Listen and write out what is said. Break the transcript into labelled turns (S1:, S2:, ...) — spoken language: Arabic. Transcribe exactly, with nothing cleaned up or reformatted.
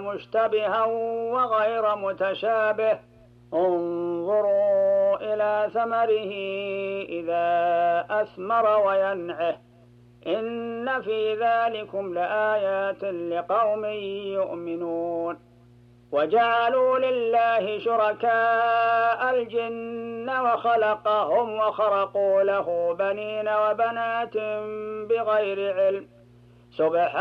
S1: مشتبها وغير متشابه انظروا إلى ثمره إذا أثمر وينعه إن في ذلكم لآيات لقوم يؤمنون وجعلوا لله شركاء الجن وخلقهم وخرقوا له بنين وبنات بغير علم سبحانه